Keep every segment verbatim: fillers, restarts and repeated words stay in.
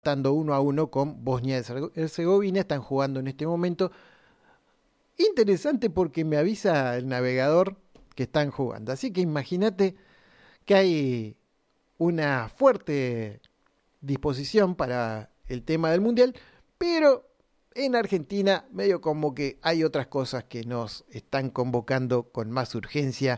Estando uno a uno con Bosnia y Herzegovina, están jugando en este momento. Interesante porque me avisa el navegador que están jugando. Así que imagínate que hay una fuerte disposición para el tema del Mundial, pero en Argentina medio como que hay otras cosas que nos están convocando con más urgencia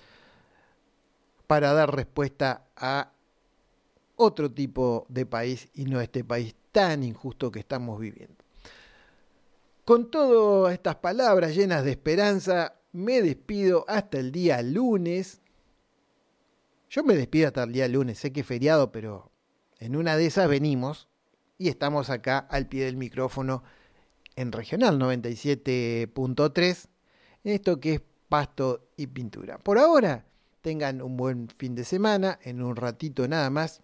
para dar respuesta a otro tipo de país y no este país tan injusto que estamos viviendo. Con todas estas palabras llenas de esperanza, me despido hasta el día lunes. Yo me despido hasta el día lunes, sé que es feriado, pero en una de esas venimos y estamos acá al pie del micrófono en Regional noventa y siete punto tres, en esto que es Pasto y Pintura. Por ahora, tengan un buen fin de semana, en un ratito nada más.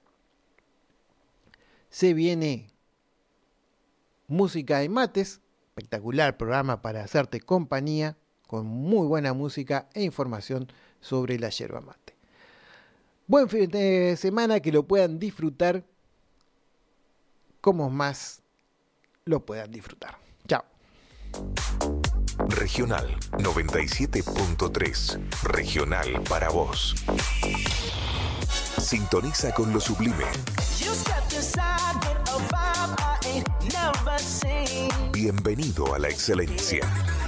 Se viene Música y Mates, espectacular programa para hacerte compañía, con muy buena música e información sobre la yerba mate. Buen fin de semana, que lo puedan disfrutar como más lo puedan disfrutar. Chao. Regional noventa y siete punto tres, regional para vos. Sintoniza con lo sublime. Bienvenido a la excelencia.